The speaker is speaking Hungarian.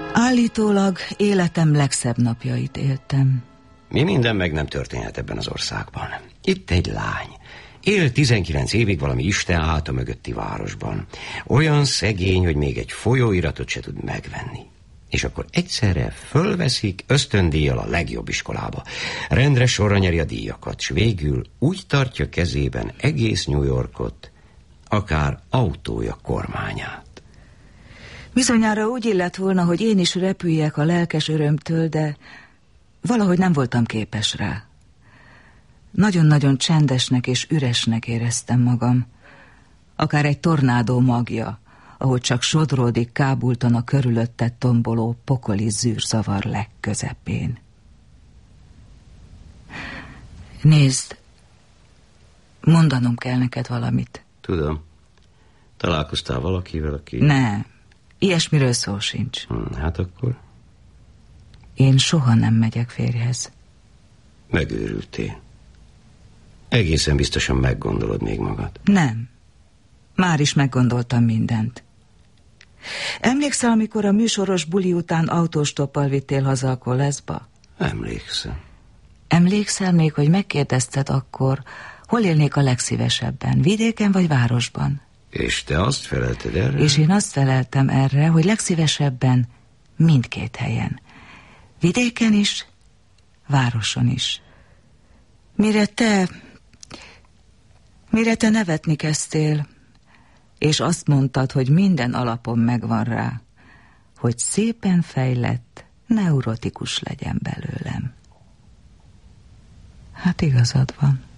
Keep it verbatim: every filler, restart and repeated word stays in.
Állítólag életem legszebb napjait éltem. Mi minden meg nem történhet ebben az országban. Itt egy lány. Él tizenkilenc évig valami Isten háta mögötti városban. Olyan szegény, hogy még egy folyóiratot se tud megvenni. És akkor egyszerre fölveszik ösztöndíjjal a legjobb iskolába. Rendre sorra nyeri a díjakat, s végül úgy tartja kezében egész New Yorkot, akár autója kormányát. Bizonyára úgy illett volna, hogy én is repüljek a lelkes örömtől, de valahogy nem voltam képes rá. Nagyon-nagyon csendesnek és üresnek éreztem magam. Akár egy tornádó magja, ahogy csak sodródik kábultan a körülötte tomboló pokoli zűrzavar legközepén. Nézd, mondanom kell neked valamit. Tudom. Találkoztál valakivel, aki... Ne, ilyesmiről szó sincs. Hmm, hát akkor? Én soha nem megyek férjhez. Megőrültél. Egészen biztosan meggondolod még magad. Nem. Már is meggondoltam mindent. Emlékszel, amikor a műsoros buli után autóstoppal vittél haza a koleszba? Emlékszem. Emlékszel még, hogy megkérdezted akkor, hol élnék a legszívesebben, vidéken vagy városban? És te azt felelted erre? És én azt feleltem erre, hogy legszívesebben mindkét helyen. Vidéken is, városon is. Mire te... Mire te nevetni kezdtél, és azt mondtad, hogy minden alapon megvan rá, hogy szépen fejlett, neurotikus legyen belőlem. Hát igazad van.